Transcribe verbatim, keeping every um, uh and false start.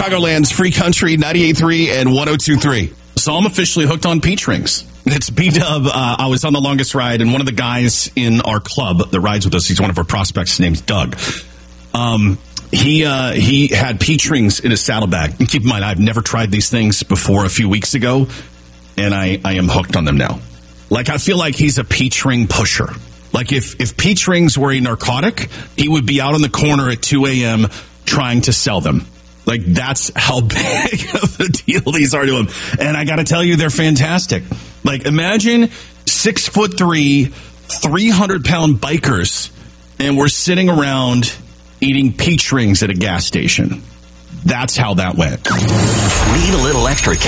Chicagoland's Free Country ninety-eight point three and one oh two point three. So I'm officially hooked on peach rings. It's B-Dub. Uh, I was on the longest ride, and one of the guys in our club that rides with us, he's one of our prospects, his name's Doug. Um, he uh, he had peach rings in his saddlebag. And keep in mind, I've never tried these things before a few weeks ago, and I, I am hooked on them now. Like, I feel like he's a peach ring pusher. Like, if, if peach rings were a narcotic, he would be out on the corner at two a.m. trying to sell them. Like, that's how big of a deal these are to him. And I got to tell you, they're fantastic. Like, imagine six foot three, three hundred pound bikers, and we're sitting around eating peach rings at a gas station. That's how that went. Need a little extra